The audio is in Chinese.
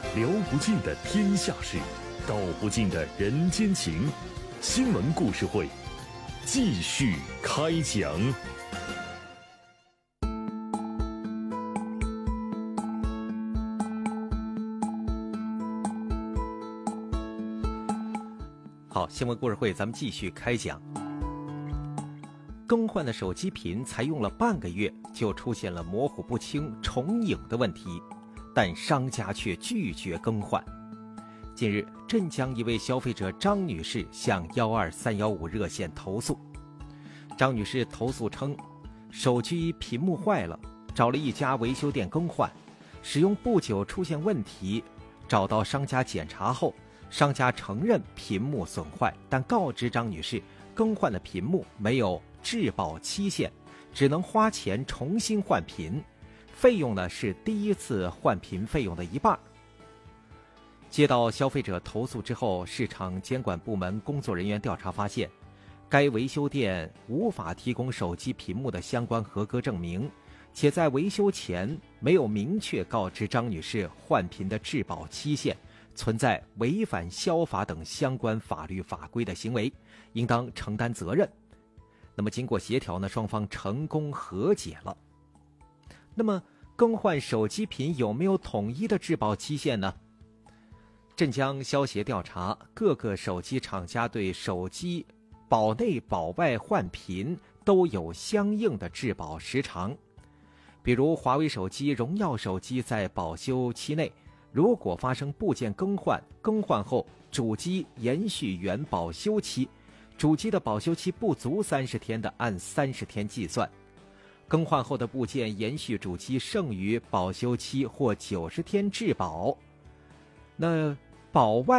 聊不尽的天下事，道不尽的人间情。新闻故事会继续开讲。 好，新闻故事会咱们继续开讲。更换的手机屏才用了半个月，就出现了模糊不清、重影的问题，但商家却拒绝更换。近日，镇江一位消费者张女士向12315热线投诉。张女士投诉称，手机屏幕坏了，找了一家维修店更换，使用不久出现问题，找到商家检查后，商家承认屏幕损坏，但告知张女士，更换的屏幕没有质保期限，只能花钱重新换屏，费用呢是第一次换屏费用的一半。接到消费者投诉之后，市场监管部门工作人员调查发现，该维修店无法提供手机屏幕的相关合格证明，且在维修前没有明确告知张女士换屏的质保期限，存在违反消法等相关法律法规的行为，应当承担责任。那么经过协调呢，双方成功和解了。那么更换手机屏有没有统一的质保期限呢？镇江消协调查，各个手机厂家对手机保内保外换屏都有相应的质保时长。比如华为手机、荣耀手机在保修期内，如果发生部件更换，更换后主机延续原保修期，主机的保修期不足30天的，按30天计算；更换后的部件延续主机剩余保修期或90天质保。那保外